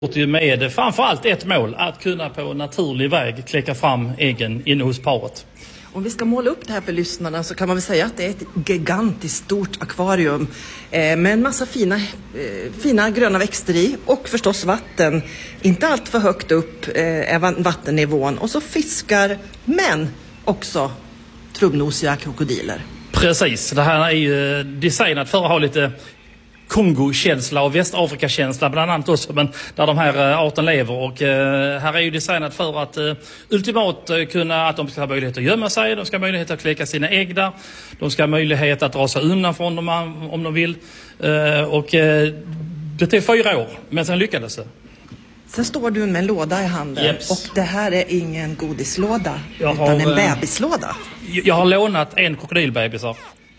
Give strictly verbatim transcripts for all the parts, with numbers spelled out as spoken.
Med framförallt ett mål, att kunna på naturlig väg kläcka fram äggen inne hos paret. Om vi ska måla upp det här för lyssnarna så kan man väl säga att det är ett gigantiskt stort akvarium eh, med en massa fina, eh, fina gröna växter i och förstås vatten. Inte allt för högt upp eh, är vattennivån, och så fiskar, men också trubbnosiga krokodiler. Precis, det här är ju designat för att ha lite Kongo-känsla och Västafrika-känsla bland annat också, men där de här arten lever, och eh, här är ju designat för att eh, ultimat eh, kunna, att de ska ha möjlighet att gömma sig, de ska ha möjlighet att kläcka sina ägg där, de ska ha möjlighet att dra sig undan från dem om de vill, eh, och eh, det tog fyra år, men sen lyckades det. Sen står du med en låda i handen. Jeps. Och det här är ingen godislåda, jag utan har, en bebislåda. Jag har lånat en krokodilbebisar.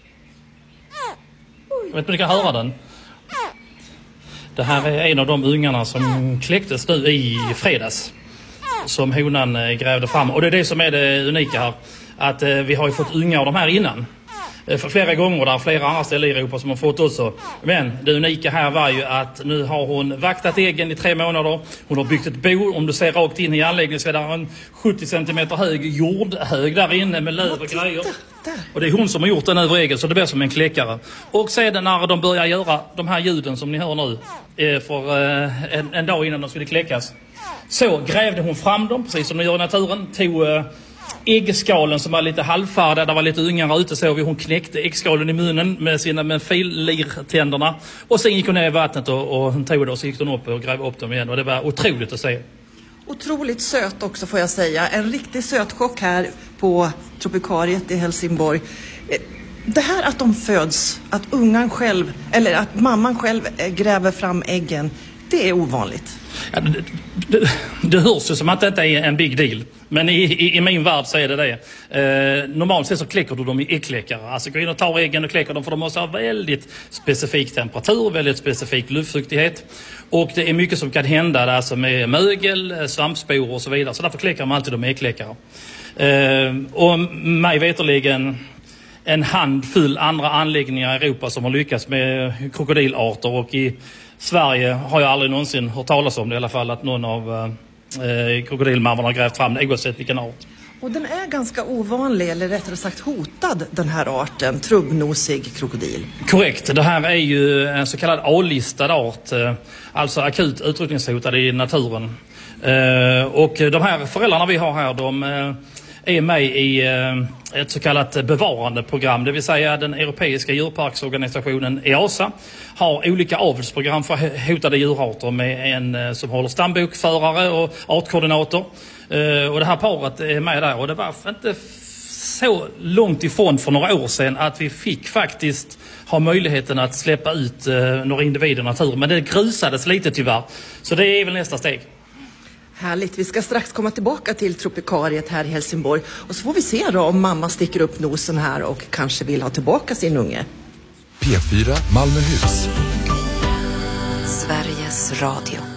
Jag vet inte om ni kan höra den. Det här är en av de ungarna som kläcktes nu i fredags, som honan grävde fram. Och det är det som är det unika här, att vi har ju fått unga av de här innan. För flera gånger, där flera andra ställen i Europa som har fått också. Men det unika här var ju att nu har hon vaktat äggen i tre månader. Hon har byggt ett bo. Om du ser rakt in i anläggningen så är det en sjuttio centimeter hög jordhög där inne med löv och grejer. Och det är hon som har gjort den över äggen, så det blir som en kläckare. Och sedan när de börjar göra de här ljuden som ni hör nu, för en, en dag innan de skulle kläckas, så grävde hon fram dem, precis som de gör i naturen. Tog äggskalen som var lite halvfärdiga, där var lite ungar ute, så vi hon knäckte äggskalen i munnen med sina med fillirtänderna, och sen gick hon ner i vattnet och, och hon tog det, och så gick hon upp och grävde upp dem igen, och det var otroligt att se. Otroligt söt också, får jag säga. En riktig sötchock här på Tropikariet i Helsingborg. Det här att de föds, att ungan själv, eller att mamman själv gräver fram äggen, det är ovanligt. Ja, det, det, det hörs ju som att detta är en big deal. Men i, i, i min värld så är det det. Eh, normalt sett så kläcker du dem i äggkläckare. Alltså gå in och ta äggen och kläcker dem, för de måste ha väldigt specifik temperatur, väldigt specifik luftfuktighet. Och det är mycket som kan hända där, alltså med mögel, svampspor och så vidare. Så därför kläckar man alltid dem i äggkläckare. Eh, och mig veterligen en handfull andra anläggningar i Europa som har lyckats med krokodilarter, och i Sverige har jag aldrig någonsin hört talas om det i alla fall, att någon av eh, krokodilmammorna har grävt fram det, oavsett vilken art. Och den är ganska ovanlig, eller rättare sagt hotad, den här arten, trubbnosig krokodil. Korrekt, det här är ju en så kallad A-listad art, eh, alltså akut utrotningshotad i naturen. Eh, och de här föräldrarna vi har här, de eh, är med i eh, ett så kallat bevarandeprogram, det vill säga den europeiska djurparksorganisationen E A S A har olika avelsprogram för hotade djurarter, med en eh, som håller stambokförare och artkoordinator. Eh, och det här paret är med där, och det var inte så långt ifrån för några år sedan att vi fick faktiskt ha möjligheten att släppa ut eh, några individer i naturen, men det grusades lite tyvärr. Så det är väl nästa steg. Härligt, vi ska strax komma tillbaka till Tropikariet här i Helsingborg, och så får vi se då om mamma sticker upp nosen här och kanske vill ha tillbaka sin unge. P fyra Malmöhus. Sveriges Radio.